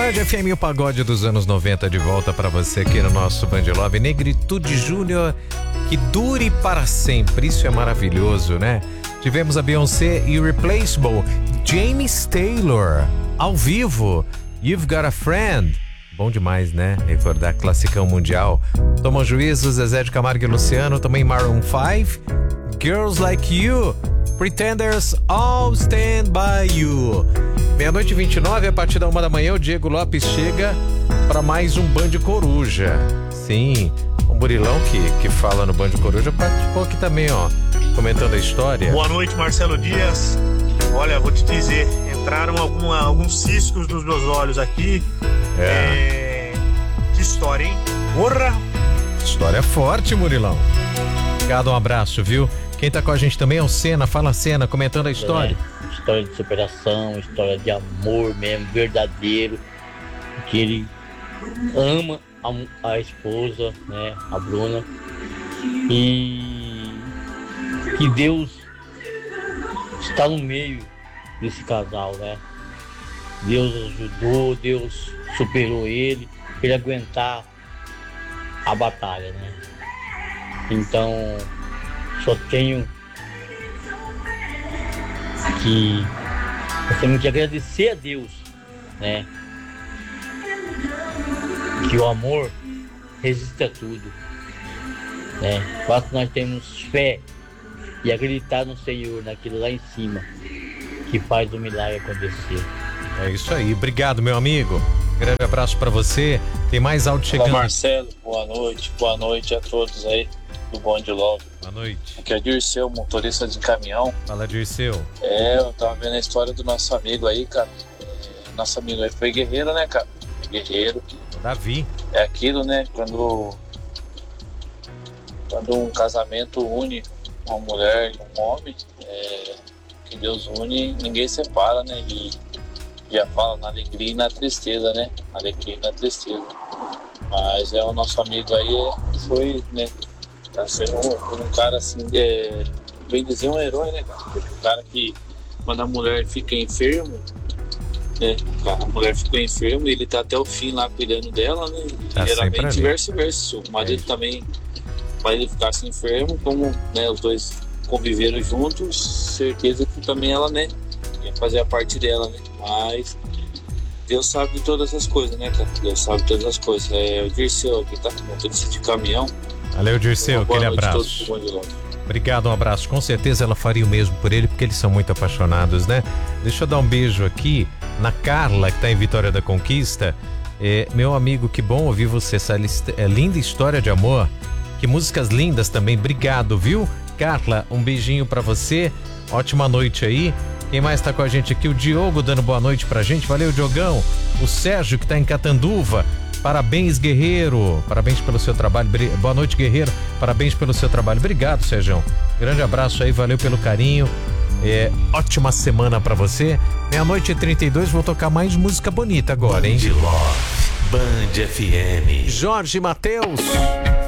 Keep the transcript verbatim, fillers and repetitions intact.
Band F M, o pagode dos anos noventa de volta pra você aqui no nosso Band Love. Negritude Júnior, que dure para sempre. Isso é maravilhoso, né? Tivemos a Beyoncé e Irreplaceable, James Taylor, ao vivo, You've Got a Friend. Bom demais, né? Recordar classicão mundial. Toma Juízo, Zezé de Camargo e Luciano, também Maroon five, Girls Like You, Pretenders, All Stand By You. Meia-noite e vinte e nove, a partir da uma da manhã, o Diego Lopes chega para mais um Band Coruja. Sim, um burilão que, que fala no Band Coruja participou aqui também, ó, comentando a história. Boa noite, Marcelo Dias. Olha, vou te dizer, entraram alguma, alguns ciscos nos meus olhos aqui. É. É... Que história, hein? Porra! História forte, Murilão. Obrigado, um abraço, viu? Quem tá com a gente também é o Senna. Fala, Senna, comentando a história. É, história de superação, história de amor mesmo, verdadeiro. Que ele ama a, a esposa, né, a Bruna. E que Deus está no meio desse casal, né? Deus ajudou, Deus superou ele, pra ele aguentar a batalha, né? Então, só tenho que nós temos que agradecer a Deus, né? Que o amor resiste a tudo, né? Basta nós termos fé e acreditar no Senhor, naquilo lá em cima, que faz o milagre acontecer. É isso aí, obrigado, meu amigo. Grande abraço pra você. Tem mais áudio chegando. Olá, Marcelo, boa noite, boa noite a todos aí do Band Love. Boa noite. Aqui é o Dirceu, motorista de caminhão. Fala, Dirceu. É, eu tava vendo a história do nosso amigo aí, cara. É, nosso amigo aí foi guerreiro, né, cara? Guerreiro. O Davi. É aquilo, né? Quando, quando um casamento une uma mulher e um homem, é, que Deus une, ninguém separa, né? E já fala na alegria e na tristeza, né? Na alegria e na tristeza. Mas é o nosso amigo aí, é, foi, né? Tá sendo um, um cara assim, é, bem dizer, um herói, né, cara? Um cara que, quando a mulher fica enfermo, né? A mulher ficou enferma e ele tá até o fim lá cuidando dela, né? Tá E geralmente vice-versa. O marido É também, para ele ficar assim enfermo, como, né, os dois conviveram juntos, certeza que também ela, né, ia fazer a parte dela, né? Mas Deus sabe de todas as coisas, né, cara? Deus sabe de todas as coisas. É o Dirceu aqui, tá? Motorista de caminhão. Valeu, Dirceu, aquele abraço. Obrigado, um abraço. Com certeza ela faria o mesmo por ele, porque eles são muito apaixonados, né? Deixa eu dar um beijo aqui na Carla, que tá em Vitória da Conquista. É, meu amigo, que bom ouvir você, essa é, linda história de amor. Que músicas lindas também. Obrigado, viu? Carla, um beijinho pra você. Ótima noite aí. Quem mais tá com a gente aqui? O Diogo dando boa noite pra gente. Valeu, Diogão. O Sérgio, que tá em Catanduva. Parabéns, guerreiro. Parabéns pelo seu trabalho. Boa noite, guerreiro. Parabéns pelo seu trabalho. Obrigado, Sérgio. Grande abraço aí. Valeu pelo carinho. É, ótima semana pra você. Meia-noite e trinta e dois. Vou tocar mais música bonita agora, hein? Band Love, Band F M. Jorge Mateus.